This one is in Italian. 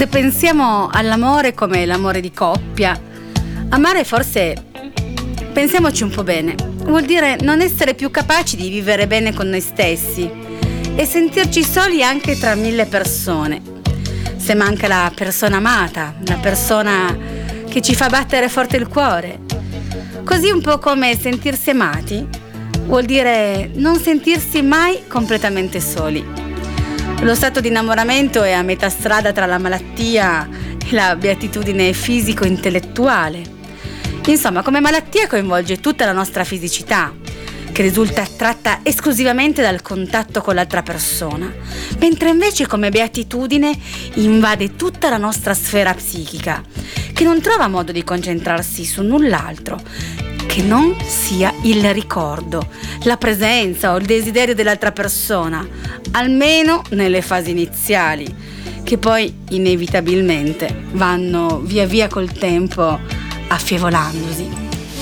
Se pensiamo all'amore come l'amore di coppia, amare forse, pensiamoci un po' bene, vuol dire non essere più capaci di vivere bene con noi stessi e sentirci soli anche tra mille persone. Se manca la persona amata, la persona che ci fa battere forte il cuore. Così un po' come sentirsi amati, vuol dire non sentirsi mai completamente soli. Lo stato di innamoramento è a metà strada tra la malattia e la beatitudine fisico-intellettuale. Insomma, come malattia coinvolge tutta la nostra fisicità, che risulta tratta esclusivamente dal contatto con l'altra persona, mentre invece come beatitudine invade tutta la nostra sfera psichica, che non trova modo di concentrarsi su null'altro che non sia il ricordo, la presenza o il desiderio dell'altra persona, almeno nelle fasi iniziali, che poi inevitabilmente vanno via via col tempo affievolandosi.